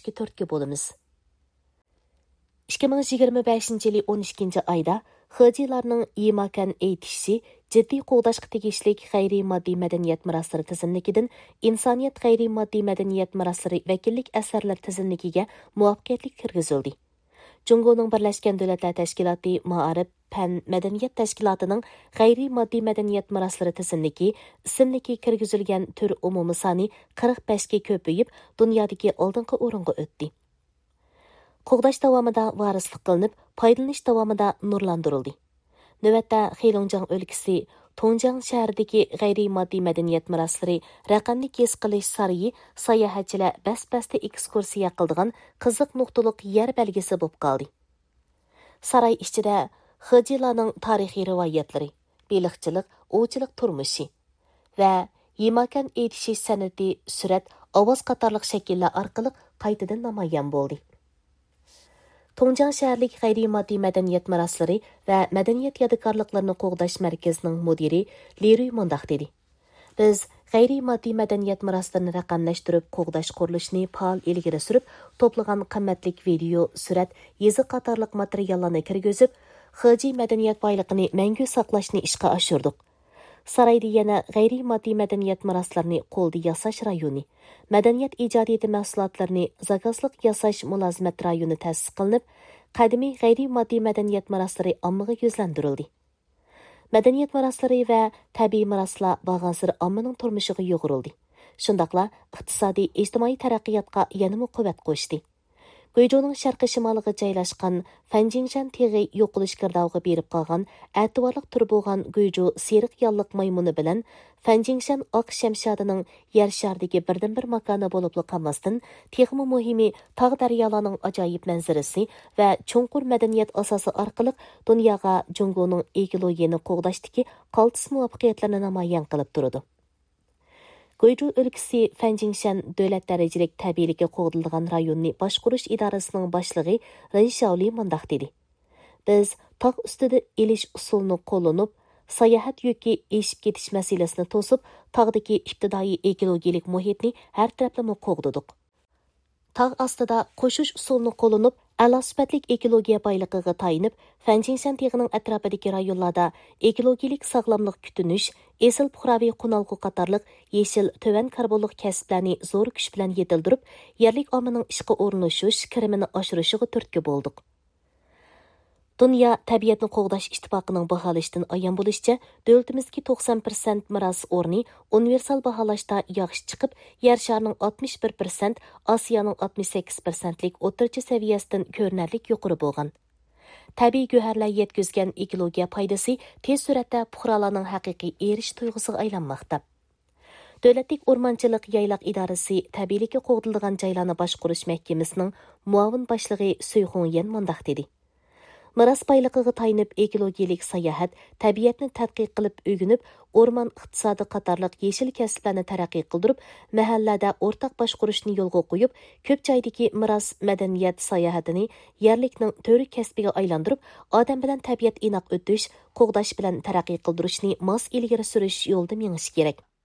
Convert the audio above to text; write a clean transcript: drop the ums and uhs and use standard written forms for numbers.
2 4 bo'lamiz. 2025 yılı 12 ayda Xıjilarning imakan aytishi jiddiy qo'g'dashga tegishlik g'ayriy moddiy madaniyat meroslari tizimligidan insoniyat g'ayriy moddiy madaniyat meroslari vakillik asarlar tizimligiga muvaffaqiyatli kirgizildi. Jungoning Birlashgan Davlatlar Tashkiloti Ma'arif Fan Madaniyat Tashkilotining g'ayriy moddiy madaniyat meroslari tizimligi ismligi kirgizilgan tur umumiy soni 45 ga ko'payib, dunyodagi oldingi o'ringa o'tdi. Qo'g'dash davomida varislik qilinib, foydalanish davomida nurlantirildi. Navbatda Xeylonjang o'lkasi Tongjang shahridagi g'ayriy moddiy madaniyat meroslari raqamli his qilish sarayi sayohatchilar bas-basda ekskursiya qiladigan qiziq nuqtaliq yer belgisi bo'lib qoldi. Saray ichida Xıjilarning tarixiy rivoyatlari, beliqchilik, ovchilik turmushi va yemakan aytish san'ati, surat, ovoz qatorliq shakllar orqali qaytadan namoyon bo'ldi. Tongjang shaharlik g'ayriy moddiy madaniyat meroslari va madaniyat yodgorliklarini qo'g'dash markazining mudiri Liruy mundaq dedi. Biz g'ayriy moddiy madaniyat meroslarini raqamlashtirib, qo'g'dash qurilishini faol ilgari surib, to'plagan qimmatlik video, surat, yezi qatorliq materiallarni kirgizib, Xıji madaniyat boyligini mangu saqlashni ishga oshirdik. Sarayda yana g'ayriy moddiy madaniyat meroslarini qo'lda yasash rayoni, madaniyat ijodiyati mahsulotlarini zakazliq yasash mulozimat rayoni ta'sis qilinib, qadimiy g'ayriy moddiy madaniyat meroslari ommaga yuzlantirildi. Madaniyat meroslari va tabiiy meroslar bag'ansir ommaning turmushiga yo'g'rildi. Shundaqla iqtisodiy, ijtimoiy taraqqiyotga yanada quvvat qo'shdi. Guizhouning sharqi shimoliga joylashgan Fanjingshan teg'i yo'qolish girdog'iga berib qolgan ativorliq tur bo'lgan Guizhou seriq yolliq maymuni bilan Fanjingshan oq shamshodining yer shardagi birdan-bir makoni bo'lib qolmasdan, texmi muhimi tog' daryolarning ajoyib manzarasi va chunqur madaniyat asosi orqali dunyoga Jungoning ekologiyani qo'g'dashdagi qaltis muvaffaqiyatlarini namoyon qilib turadi. Guizhou o'lkasi Fanjingshan davlat darajalik tabiiylikka qo'g'dilgan rayonni boshqarish idorasining boshlig'i Ren Shaoli mundaq dedi. Biz tog' ustida elish usulini qo'llanib, sayohat yoki eshib ketish masalasini to'sib, tog'dagi ibtidoiy ekologiyalik muhitni har taraflama qo'g'didik. Tog' ostida qo'shish usulini qo'llanib, a'lo sifatli ekologiya boyligiga tayinib, Fanjingshan teg'ining atrofidagi rayonlarda ekologiyalik sog'lomlik kutunish, esil puhraviy qunalg'u qatorliq yeshil to'van karbonliq kasblarni zo'r kuch bilan yetildirib, yerlik ommaning ishga o'rnatishish kirimini oshirishiga turtki bo'ldik. Dünya tabiatni qo'g'dash ittifoqining baholashdan ayon bo'lishicha, davlatimizga 90% meros o'rni universal baholashda yaxshi chiqib, yer sharining 61%, Osiyoning 68%lik o'rtacha saviyasidan ko'rinarli yuqori bo'lgan. Tabiiy go'harlar yetkazgan ekologiya foydasi tez suratda fuqarolarning haqiqiy erish tuyg'usiga aylanmoqda. Davlatlik o'rmonchilik yayloq idorasi tabiiylikka qo'g'dilgan joylarni boshqarish mahkamasining muavin boshlig'i Suyxunyan mundaq dedi. Meros boyligiga tayinib ekologiyalik sayohat, tabiatni tadqiq qilib o'rganib, o'rmon iqtisodi qatorliq yeshil kasblarni taraqqiy qildirib, mahallada o'rtaq boshqarishni yo'lga qo'yib, ko'p joydagi meros madaniyat sayohatini yerlikning to'ri kasbiga aylantirib, odam bilan tabiat inoq o'tish, qo'g'dash bilan taraqqiy qildirishni mos ilgari surish yo'lida menish kerak.